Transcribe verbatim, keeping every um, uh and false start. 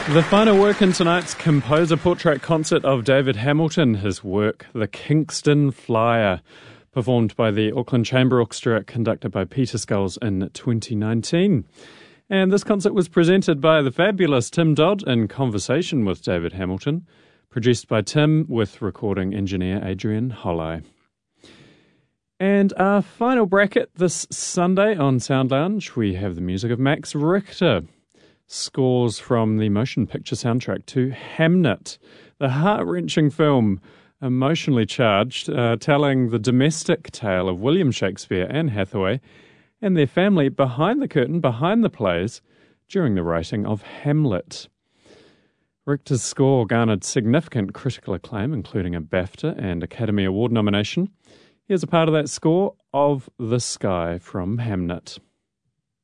The final work in tonight's composer portrait concert of David Hamilton, his work, The Kingston Flyer, performed by the Auckland Chamber Orchestra, conducted by Peter Sculls in twenty nineteen. And this concert was presented by the fabulous Tim Dodd in conversation with David Hamilton, produced by Tim with recording engineer Adrian Holly. And our final bracket this Sunday on Sound Lounge, we have the music of Max Richter. Scores from the motion picture soundtrack to Hamnet, the heart-wrenching film, emotionally charged, uh, telling the domestic tale of William Shakespeare, Anne Hathaway, and their family behind the curtain, behind the plays, during the writing of Hamlet. Richter's score garnered significant critical acclaim, including a BAFTA and Academy Award nomination. Here's a part of that score of The Sky from Hamnet.